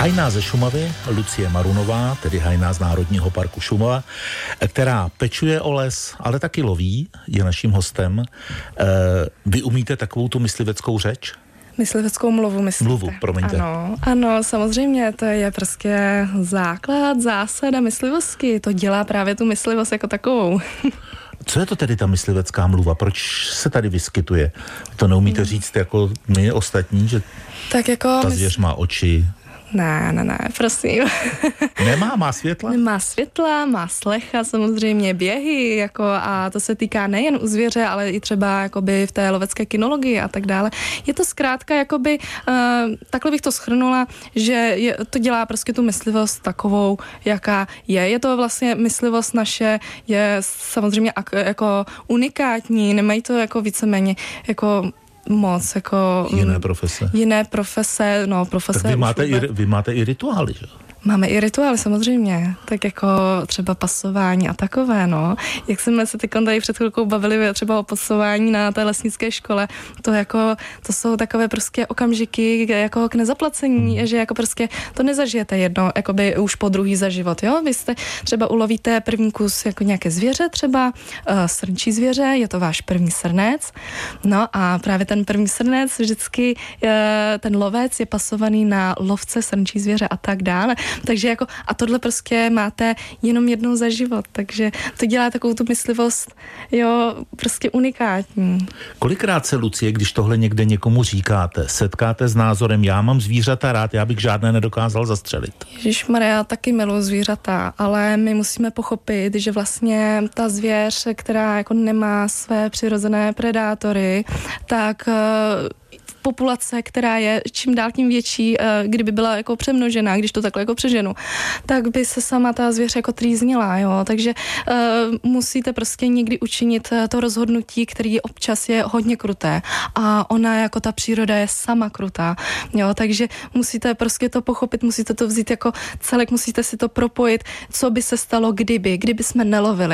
Hajná ze Šumavy, Lucie Marunová, tedy hajná z Národního parku Šumava, která pečuje o les, ale taky loví, je naším hostem. Vy umíte takovou tu mysliveckou řeč? Mysliveckou mluvu, myslíte? Mluvu, promiňte. Ano, samozřejmě, to je prostě základ, zásada myslivostky. To dělá právě tu myslivost jako takovou. Co je to tedy ta myslivecká mluva? Proč se tady vyskytuje? To neumíte říct jako my ostatní, že tak jako ta zvěř má oči? Ne, prosím. Má světla? Má světla, má slecha, samozřejmě běhy, jako, a to se týká nejen u zvěře, ale i třeba jakoby v té lovecké kinologii a tak dále. Je to zkrátka, jakoby, takhle bych to shrnula, že to dělá prostě tu myslivost takovou, jaká je. Je to vlastně myslivost naše, je samozřejmě jako unikátní, nemají to jako víceméně jako moc, jako jiné profese, no profese. Tak vy máte i rituály, že? Máme i rituály, samozřejmě, tak jako třeba pasování a takové, no. Jak jsme se teď tady před chvilkou bavili třeba o pasování na té lesnické škole, to jsou takové prostě okamžiky jako k nezaplacení, že jako prostě to nezažijete jedno, jakoby už po druhý za život, jo. Vy jste třeba ulovíte první kus jako nějaké zvěře, třeba srnčí zvěře, je to váš první srnec, no a právě ten první srnec vždycky ten lovec je pasovaný na lovce srnčí zvěře a tak dále. Takže jako, a tohle prostě máte jenom jednou za život, takže to dělá takovou tu myslivost, jo, prostě unikátní. Kolikrát se, Lucie, když tohle někde někomu říkáte, setkáte s názorem, já mám zvířata rád, já bych žádné nedokázal zastřelit? Ježišmarja, taky miluji zvířata, ale my musíme pochopit, že vlastně ta zvěř, která jako nemá své přirozené predátory, tak populace, která je čím dál tím větší, kdyby byla jako přemnožená, když to takhle jako přeženu, tak by se sama ta zvěř jako trýznila, jo, takže musíte prostě někdy učinit to rozhodnutí, který občas je hodně kruté a ona jako ta příroda je sama krutá, jo, takže musíte prostě to pochopit, musíte to vzít jako celek, musíte si to propojit, co by se stalo, kdyby jsme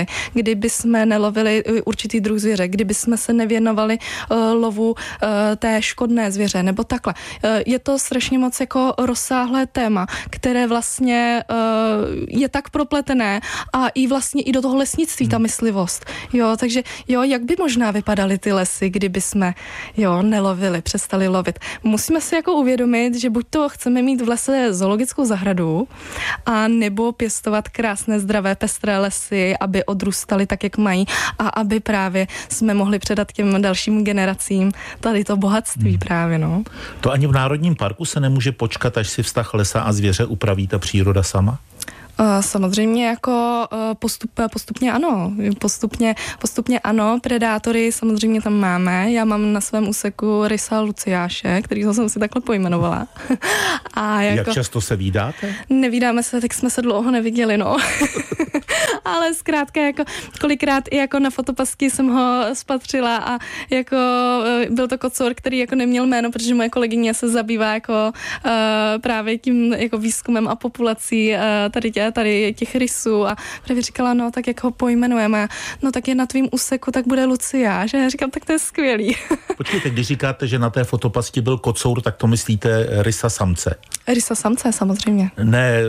nelovili určitý druh zvěře, kdyby jsme se nevěnovali lovu té škodné zvěře, nebo takhle. Je to strašně moc jako rozsáhlé téma, které vlastně je tak propletené a i vlastně i do toho lesnictví ta myslivost. Jo, takže jo, jak by možná vypadaly ty lesy, kdyby jsme nelovili, přestali lovit. Musíme si jako uvědomit, že buď to chceme mít v lese zoologickou zahradu, a nebo pěstovat krásné, zdravé, pestré lesy, aby odrůstaly tak, jak mají a aby právě jsme mohli předat těm dalším generacím tady to bohatství právě, no. To ani v Národním parku se nemůže počkat, až si vztah lesa a zvěře upraví ta příroda sama? Samozřejmě jako postupně ano. Postupně ano. Predátory samozřejmě tam máme. Já mám na svém úseku rysa Luciáše, kterýho jsem si takhle pojmenovala. A jako, jak často se vídáte? Nevídáme se, tak jsme se dlouho neviděli, no. Ale zkrátka jako kolikrát i jako na fotopasky jsem ho spatřila a jako byl to kocour, který jako neměl jméno, protože moje kolegyně se zabývá jako právě tím jako výzkumem a populací tady těch rysů a právě říkala, no tak jak ho pojmenujeme, no tak je na tvým úseku, tak bude Lucia, že já říkám, tak to je skvělý. Počkejte, když říkáte, že na té fotopasti byl kocour, tak to myslíte rysa samce? Rysa samce, samozřejmě. Ne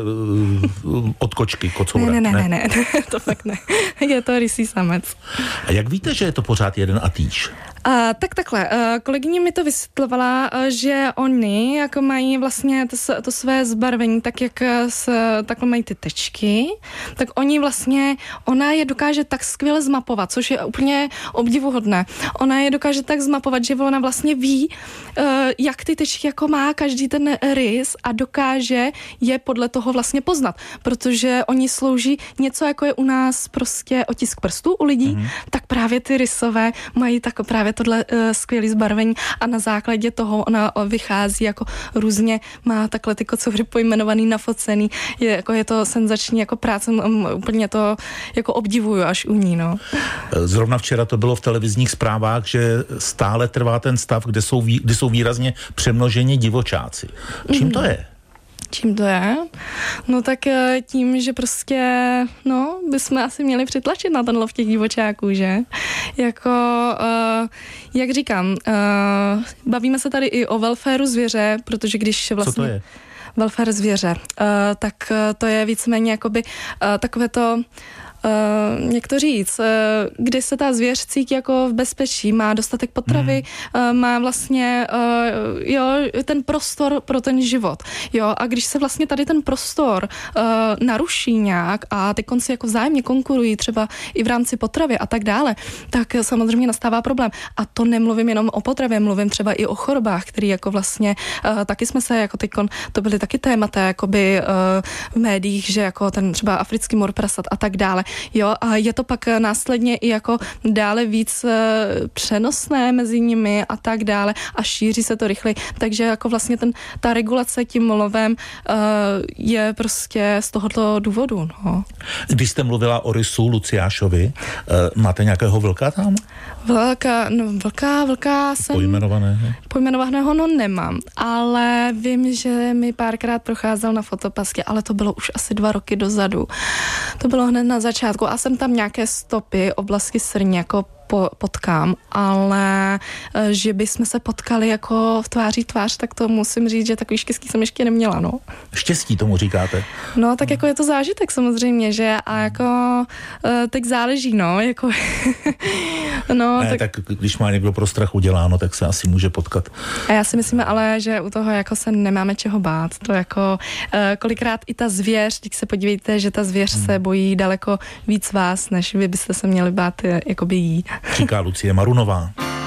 od kočky kocoura. Ne, to fakt ne. Je to rysí samec. A jak víte, že je to pořád jeden a týž? Tak takhle, kolegyně mi to vysvětlovala, že oni jako mají vlastně to své zbarvení, tak jak takhle mají ty tečky, tak oni vlastně, ona je dokáže tak skvěle zmapovat, což je úplně obdivuhodné. Ona je dokáže tak zmapovat, že ona vlastně ví, jak ty tečky jako má každý ten rys a dokáže je podle toho vlastně poznat, protože oni slouží něco, jako je u nás prostě otisk prstů u lidí, tak právě ty rysové mají tak právě tohle skvělé zbarvení a na základě toho ona vychází jako různě, má takhle ty kocoury pojmenovaný, nafocený, je to senzační jako práce, úplně to jako obdivuju až u ní, no. Zrovna včera to bylo v televizních zprávách, že stále trvá ten stav, kdy jsou výrazně přemnoženi divočáci. Čím to je? Čím to je? No tak tím, že prostě, bychom asi měli přitlačit na ten lov těch divočáků, že? Jako, jak říkám, bavíme se tady i o welfareu zvěře, protože když vlastně... Co to je? welfare zvěře. Tak to je víceméně jakoby takové to, jak to říct, kdy se ta zvěř cítí jako v bezpečí, má dostatek potravy, má vlastně ten prostor pro ten život. Jo, a když se vlastně tady ten prostor naruší nějak a ty konci jako vzájemně konkurují třeba i v rámci potravy a tak dále, tak samozřejmě nastává problém. A to nemluvím jenom o potravě, mluvím třeba i o chorobách, které jako vlastně taky jsme se jako to byly taky témata jakoby v médiích, že jako ten třeba africký mor prasat a tak dále. Jo, a je to pak následně i jako dále víc přenosné mezi nimi a tak dále a šíří se to rychleji. Takže jako vlastně ta regulace tím lovem je prostě z tohoto důvodu. No. Když jste mluvila o rysu Luciášovi, máte nějakého vlka tam? Vlka jsem... Pojmenovaného nemám, ale vím, že mi párkrát procházel na fotopasky, ale to bylo už asi 2 roky dozadu. To bylo hned na začátku a jsem tam nějaké stopy, oblasti srně jako potkám, ale že bychom se potkali jako v tváří tvář, tak to musím říct, že takový štěstí jsem ještě neměla, no. Štěstí tomu říkáte? No, tak jako je to zážitek samozřejmě, že a jako teď záleží, no, jako no. Ne, tak když má někdo pro strach uděláno, tak se asi může potkat. A já si myslím ale, že u toho jako se nemáme čeho bát, to jako kolikrát i ta zvěř, když se podívejte, že ta zvěř se bojí daleko víc vás, než vy byste se měli bát jakoby jí. Říká Lucie Marunová.